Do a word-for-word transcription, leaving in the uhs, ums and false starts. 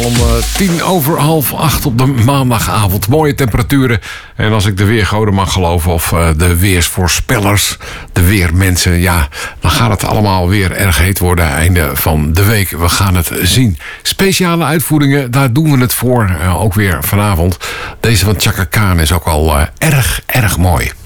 Om uh, tien over half acht op de maandagavond. Mooie temperaturen. En als ik de weergoden mag geloven, of uh, de weersvoorspellers, de weermensen, ja, dan gaat het allemaal weer erg heet worden einde van de week. We gaan het zien. Speciale uitvoeringen, daar doen we het voor. Uh, ook weer vanavond. Deze van Chaka Khan is ook al uh, erg, erg mooi.